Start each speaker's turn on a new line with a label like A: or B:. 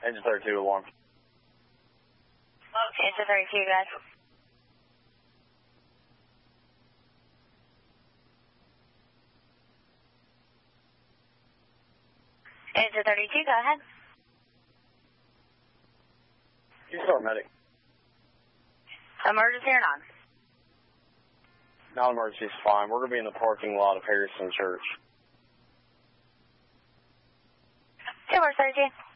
A: Engine 32 alarm.
B: Engine 32, guys. Engine 32, go ahead.
A: You start medic.
B: Emergency or non?
A: Non-emergency is fine. We're going to be in the parking lot of Harrison Church.
B: 2 more, 13.